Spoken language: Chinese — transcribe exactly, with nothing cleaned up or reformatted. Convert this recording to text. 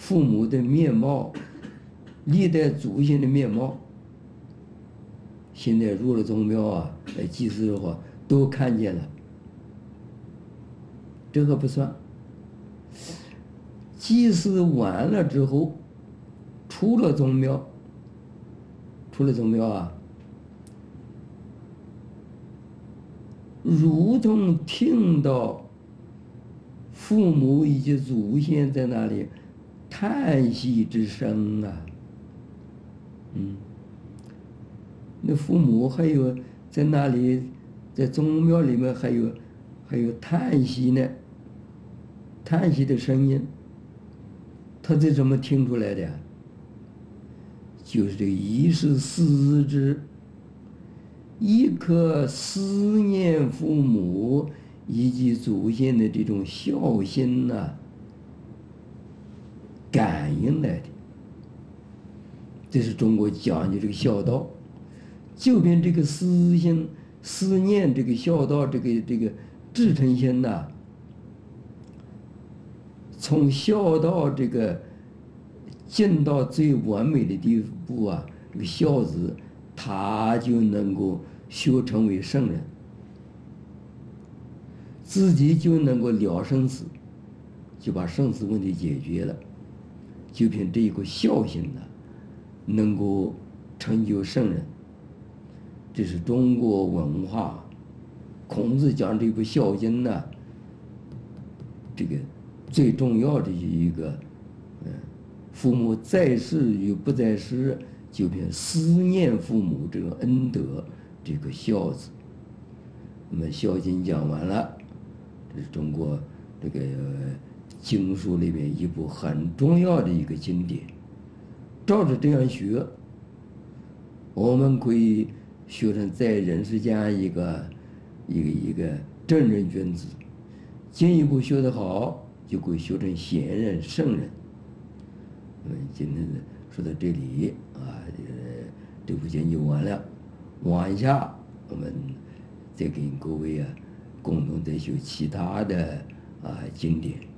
父母的面貌，历代祖先的面貌。现在入了宗庙啊，来祭祀的话，都看见了。这个不算。祭祀完了之后，出了宗庙，出了宗庙啊，如同听到父母以及祖先在那里叹息之声啊，嗯，那父母还有在那里，在宗庙里面还有还有叹息呢，叹息的声音，他是怎么听出来的？就是这个一是思之，一颗思念父母以及祖先的这种孝心呐、啊，感应来的。这是中国讲究这个孝道，就凭这个思心、思念这个孝道，这个这个至诚心呐、啊，从孝道这个进到最完美的地步啊，这个孝子他就能够修成为圣人，自己就能够了生死，就把生死问题解决了。就凭这一个孝心呢、啊，能够成就圣人。这是中国文化，孔子讲这部孝经呢、啊，这个最重要的一个，嗯，父母在世与不在世，就凭思念父母这个恩德，这个孝子。那么孝经讲完了，这是中国这个经书里面一部很重要的一个经典。照着这样学，我们可以学成在人世间一个一个一个正人君子，进一步学得好，就可以学成贤人圣人。嗯，今天说到这里啊，这部讲就完了。往下我们再跟各位啊共同再学其他的啊经典。